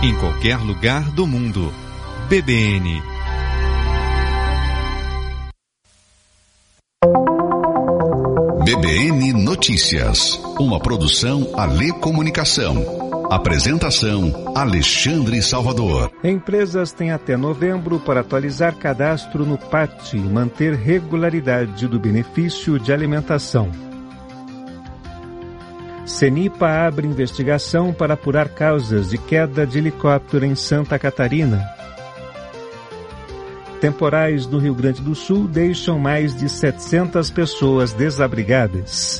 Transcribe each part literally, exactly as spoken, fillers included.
em qualquer lugar do mundo. B B N. B B N Notícias, uma produção Alê Comunicação. Apresentação Alexandre Salvador. Empresas têm até novembro para atualizar cadastro no P A T e manter regularidade do benefício de alimentação. Cenipa abre investigação para apurar causas de queda de helicóptero em Santa Catarina. Temporais no Rio Grande do Sul deixam mais de setecentas pessoas desabrigadas.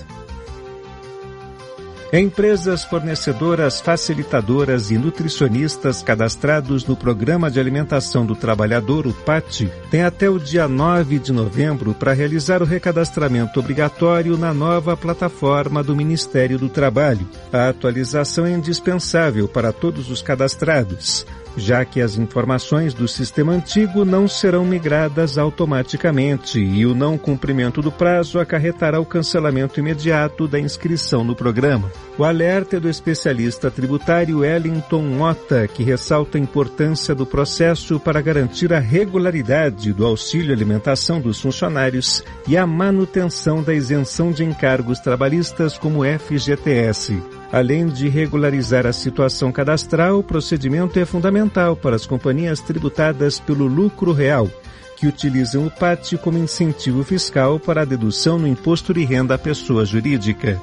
Empresas fornecedoras, facilitadoras e nutricionistas cadastrados no Programa de Alimentação do Trabalhador, o P A T, têm até o dia nove de novembro para realizar o recadastramento obrigatório na nova plataforma do Ministério do Trabalho. A atualização é indispensável para todos os cadastrados, já que as informações do sistema antigo não serão migradas automaticamente e o não cumprimento do prazo acarretará o cancelamento imediato da inscrição no programa. O alerta é do especialista tributário Wellington Mota, que ressalta a importância do processo para garantir a regularidade do auxílio alimentação dos funcionários e a manutenção da isenção de encargos trabalhistas como F G T S. Além de regularizar a situação cadastral, o procedimento é fundamental para as companhias tributadas pelo lucro real, que utilizam o P A T como incentivo fiscal para a dedução no imposto de renda à pessoa jurídica.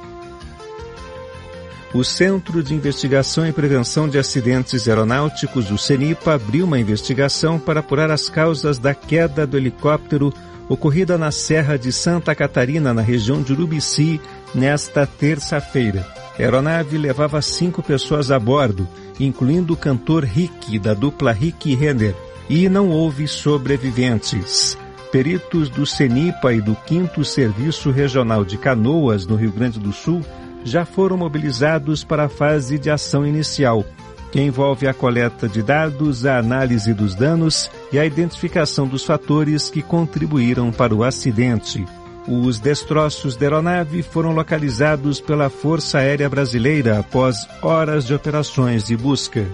O Centro de Investigação e Prevenção de Acidentes Aeronáuticos, o Cenipa, abriu uma investigação para apurar as causas da queda do helicóptero ocorrida na Serra de Santa Catarina, na região de Urubici, nesta terça-feira. A aeronave levava cinco pessoas a bordo, incluindo o cantor Rick, da dupla Rick e Renner, e não houve sobreviventes. Peritos do Cenipa e do quinto Serviço Regional de Canoas, no Rio Grande do Sul, já foram mobilizados para a fase de ação inicial, que envolve a coleta de dados, a análise dos danos e a identificação dos fatores que contribuíram para o acidente. Os destroços da aeronave foram localizados pela Força Aérea Brasileira após horas de operações de busca.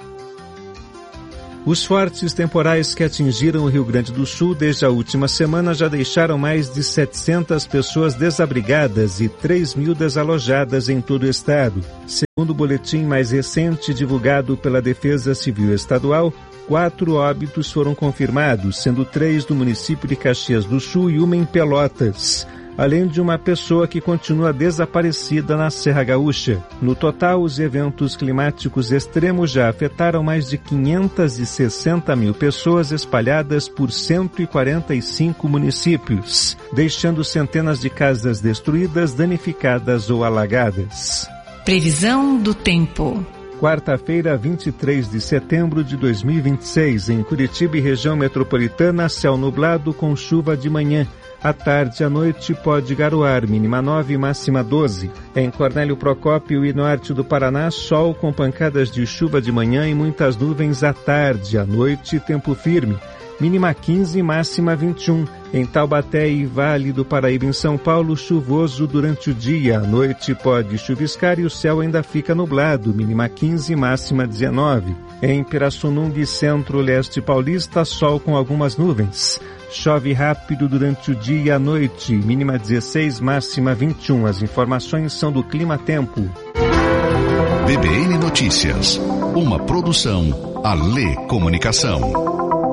Os fortes temporais que atingiram o Rio Grande do Sul desde a última semana já deixaram mais de setecentas pessoas desabrigadas e três mil desalojadas em todo o estado. Segundo o boletim mais recente divulgado pela Defesa Civil Estadual, quatro óbitos foram confirmados, sendo três do município de Caxias do Sul e uma em Pelotas, além de uma pessoa que continua desaparecida na Serra Gaúcha. No total, os eventos climáticos extremos já afetaram mais de quinhentas e sessenta mil pessoas espalhadas por cento e quarenta e cinco municípios, deixando centenas de casas destruídas, danificadas ou alagadas. Previsão do tempo. Quarta-feira, vinte e três de setembro de dois mil e vinte e seis, em Curitiba e região metropolitana, céu nublado com chuva de manhã. À tarde e à noite pode garoar, mínima nove, máxima doze. Em Cornélio Procópio e norte do Paraná, sol com pancadas de chuva de manhã e muitas nuvens à tarde. À noite, tempo firme, mínima quinze, máxima vinte e um. Em Taubaté e Vale do Paraíba, em São Paulo, chuvoso durante o dia. À noite pode chuviscar e o céu ainda fica nublado, mínima quinze, máxima dezenove. Em Pirassununga e Centro-Leste Paulista, sol com algumas nuvens. Chove rápido durante o dia e a noite, mínima dezesseis, máxima vinte e um. As informações são do Clima Tempo. B B N Notícias, uma produção Alê Comunicação.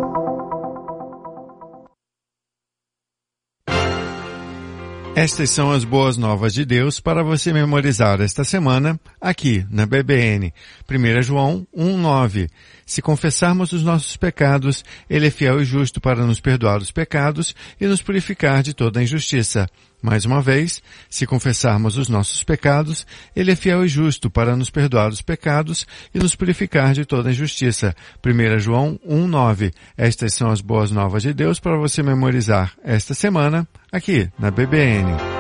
Estas são as boas novas de Deus para você memorizar esta semana aqui na B B N. primeiro João um, nove. Se confessarmos os nossos pecados, Ele é fiel e justo para nos perdoar os pecados e nos purificar de toda a injustiça. Mais uma vez, se confessarmos os nossos pecados, Ele é fiel e justo para nos perdoar os pecados e nos purificar de toda a injustiça. primeiro João um, nove. Estas são as boas novas de Deus para você memorizar esta semana aqui na B B N.